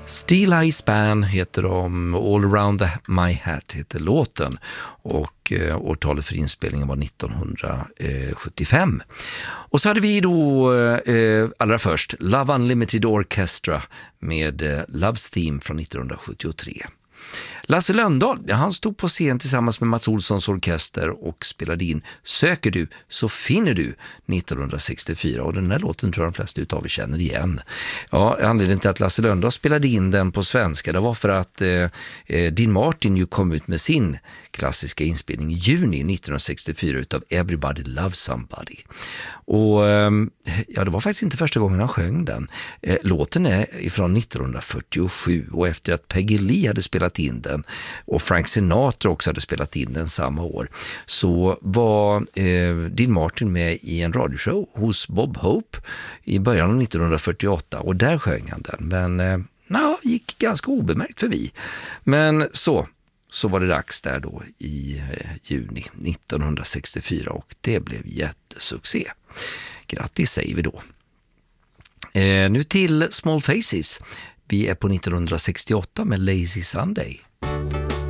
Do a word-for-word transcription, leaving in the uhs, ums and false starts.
Steel Eye Span heter de, All Around the, My Hat heter låten och eh, årtalet för inspelningen var nittonhundrasjuttiofem. Och så hade vi då eh, allra först Love Unlimited Orchestra med eh, Love's Theme från nittonhundrasjuttiotre. Lasse Lönndahl, han stod på scen tillsammans med Mats Olssons orkester och spelade in Söker du så finner du nittonhundrasextiofyra, och den här låten tror jag de flesta utav er känner igen. Ja, anledningen till att Lasse Lönndahl spelade in den på svenska, det var för att eh, Dean Martin ju kom ut med sin klassiska inspelning i juni nittonhundrasextiofyra utav Everybody Loves Somebody. Och eh, ja, det var faktiskt inte första gången han sjöng den. Eh, låten är ifrån nittonhundrafyrtiosju, och efter att Peggy Lee hade spelat in den och Frank Sinatra också hade spelat in den samma år, så var eh, Dean Martin med i en radioshow hos Bob Hope i början av nittonhundrafyrtioåtta, och där sjöng han den, men eh, na, gick ganska obemärkt förbi. Men så så var det dags där då i eh, juni nittonhundrasextiofyra, och det blev jättesuccé. Grattis säger vi då. Eh, nu till Small Faces. Vi är på nittonhundrasextioåtta med Lazy Sunday.